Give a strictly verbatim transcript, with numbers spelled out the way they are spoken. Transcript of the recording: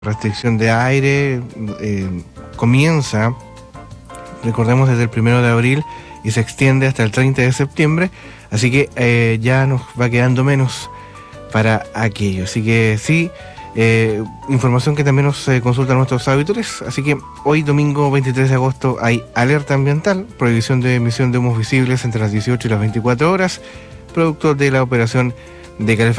restricción de aire eh, comienza, recordemos, desde el primero de abril y se extiende hasta el treinta de septiembre, así que eh, ya nos va quedando menos para aquello. Así que sí, eh, información que también nos eh, consultan nuestros auditores. Así que hoy, domingo veintitrés de agosto, hay alerta ambiental, prohibición de emisión de humos visibles entre las dieciocho y las veinticuatro horas, producto de la operación de calefacción